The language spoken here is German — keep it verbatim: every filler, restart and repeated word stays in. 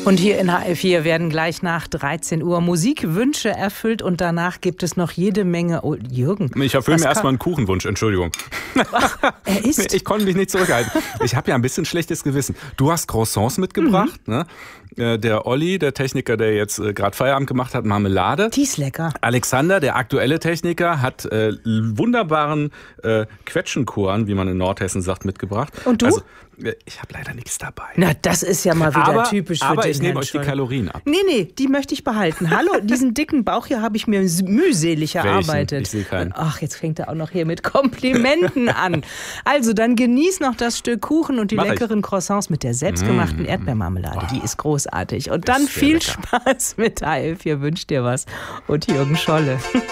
Und hier in H L vier werden gleich nach dreizehn Uhr Musikwünsche erfüllt und danach gibt es noch jede Menge... Oh, Jürgen. Ich erfülle mir kann... erstmal einen Kuchenwunsch, Entschuldigung. Ach, er isst. Ich konnte mich nicht zurückhalten. Ich habe ja ein bisschen schlechtes Gewissen. Du hast Croissants mitgebracht, mhm. ne? Der Olli, der Techniker, der jetzt äh, gerade Feierabend gemacht hat, Marmelade. Die ist lecker. Alexander, der aktuelle Techniker, hat äh, wunderbaren äh, Quetschenkorn, wie man in Nordhessen sagt, mitgebracht. Und du? Also, ich habe leider nichts dabei. Na, das ist ja mal wieder aber, typisch für aber den ich nehme Herrn euch die Scholl. Kalorien ab. Nee, nee, die möchte ich behalten. Hallo, diesen dicken Bauch hier habe ich mir mühselig erarbeitet. Welchen? Ich sehe keinen. Ach, jetzt fängt er auch noch hier mit Komplimenten an. Also, dann genieß noch das Stück Kuchen und die Mach leckeren ich. Croissants mit der selbstgemachten mmh. Erdbeermarmelade. Die ist großartig. Und dann viel lecker. Spaß mit H L vier wünscht dir was. Und Jürgen Scholle.